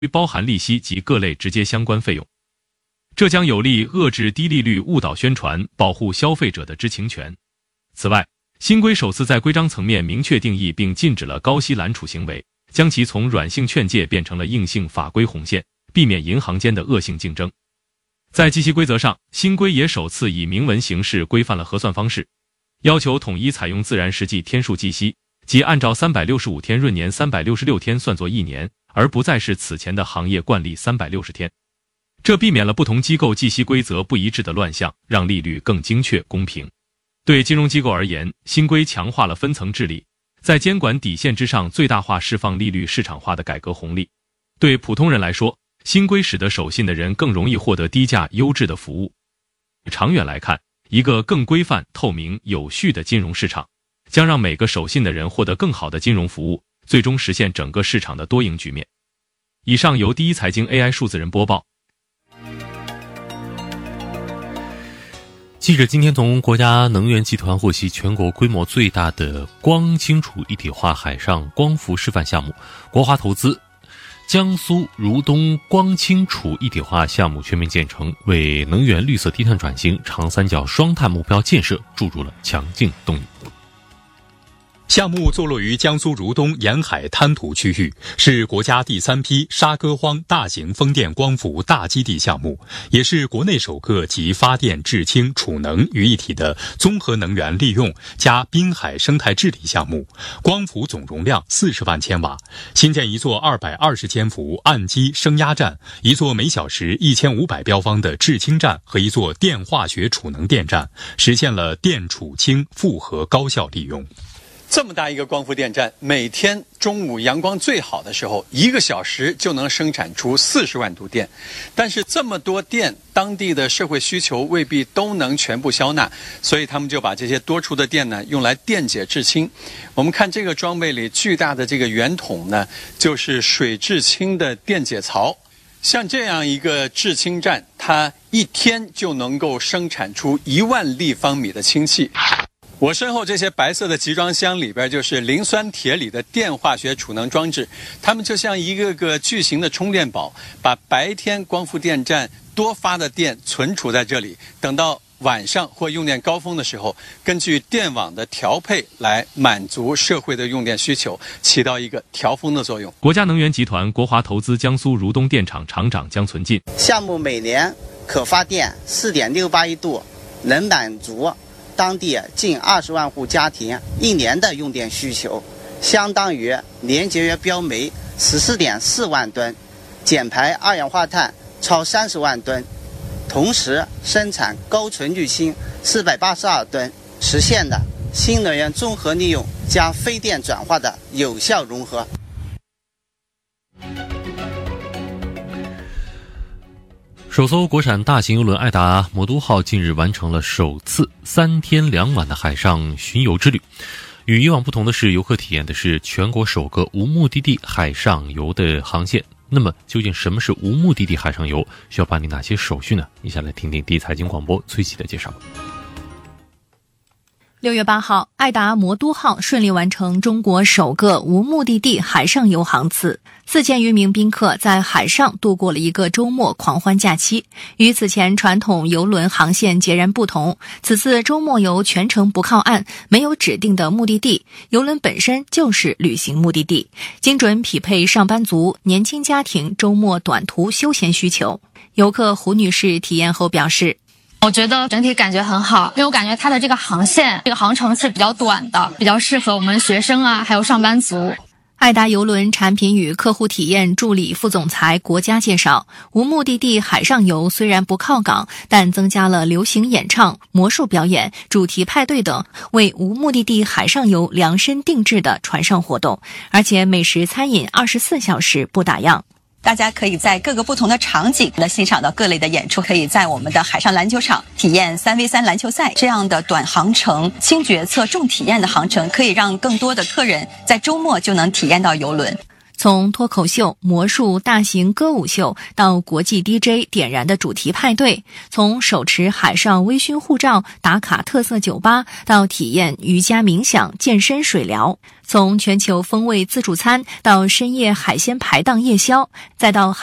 包含利息及各类直接相关费用。这将有力遏制低利率误导宣传，保护消费者的知情权。此外，新规首次在规章层面明确定义并禁止了高息揽储行为，将其从软性劝诫变成了硬性法规红线，避免银行间的恶性竞争。在计息规则上，新规也首次以明文形式规范了核算方式，要求统一采用自然实际天数计息，即按照365天闰年366天算作一年，而不再是此前的行业惯例360天。这避免了不同机构计息规则不一致的乱象，让利率更精确公平。对金融机构而言，新规强化了分层治理，在监管底线之上最大化释放利率市场化的改革红利。对普通人来说，新规使得守信的人更容易获得低价优质的服务。长远来看，一个更规范、透明、有序的金融市场，将让每个守信的人获得更好的金融服务，最终实现整个市场的多赢局面。以上由第一财经 AI 数字人播报。 记者今天从国家能源集团获悉，全国规模最大的光清楚一体化海上光伏示范项目国华投资江苏如东光清楚一体化项目全面建成，为能源绿色低碳转型、长三角双碳目标建设注入了强劲动力。 项目坐落于江苏如东沿海滩涂区域，是国家第3批沙歌荒大型风电光伏大基地项目，也是国内首个集发电、制氢、储能于一体的综合能源利用加滨海生态治理项目。光伏总容量40万千瓦，新建一座220千伏岸基升压站，一座每小时1500标方的制氢站和一座电化学储能电站，实现了电储氢复合高效利用。 这么大一个光伏电站，每天中午阳光最好的时候，1个小时就能生产出40万度电。但是这么多电，当地的社会需求未必都能全部消纳，所以他们就把这些多出的电呢，用来电解制氢。我们看这个装备里巨大的这个圆筒呢，就是水制氢的电解槽。像这样一个制氢站，它一天就能够生产出1万立方米的氢气。我身后这些白色的集装箱里边就是磷酸铁锂的电化学储能装置，它们就像一个个巨型的充电宝，把白天光伏电站多发的电存储在这里，等到晚上或用电高峰的时候，根据电网的调配来满足社会的用电需求，起到一个调峰的作用。 国家能源集团国华投资江苏如东电厂厂长江存进， 项目每年可发电4.68亿度，能满足当地近20万户家庭1年的用电需求，相当于年节约标煤14.4万吨，减排二氧化碳超30万吨，同时生产高纯聚氢482吨，实现了新能源综合利用加非电转化的有效融合。 首艘国产大型邮轮爱达魔都号近日完成了首次3天2晚的海上巡游之旅。与以往不同的是，游客体验的是全国首个无目的地海上游的航线。那么究竟什么是无目的地海上游，需要办理哪些手续呢？一起来听听第一财经广播崔琦的介绍。 6月8号，爱达魔都号顺利完成中国首个无目的地海上游航次，4000余名宾客在海上度过了一个周末狂欢假期。与此前传统邮轮航线截然不同，此次周末游全程不靠岸，没有指定的目的地，邮轮本身就是旅行目的地，精准匹配上班族、年轻家庭周末短途休闲需求。游客胡女士体验后表示， 我觉得整体感觉很好，因为我感觉它的这个航线、这个航程是比较短的，比较适合我们学生啊，还有上班族。 爱达邮轮产品与客户体验助理副总裁国家介绍，无目的地海上游虽然不靠港，但增加了流行演唱、魔术表演、主题派对等为无目的地海上游量身定制的船上活动，而且美食餐饮24小时不打烊。 大家可以在各个不同的场景的欣赏到各类的演出，可以在我们的海上篮球场体验3v3篮球赛，这样的短航程、轻决策、重体验的航程，可以让更多的客人在周末就能体验到邮轮。 从脱口秀、魔术、大型歌舞秀到国际 DJ 点燃的主题派对，从手持海上微醺护照打卡特色酒吧到体验瑜伽冥想、健身水疗，从全球风味自助餐到深夜海鲜排档夜宵，再到